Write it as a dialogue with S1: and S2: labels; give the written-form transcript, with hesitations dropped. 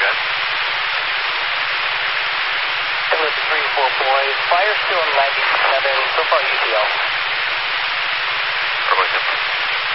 S1: that.
S2: 734 boys, fire still in 97, so far UTL.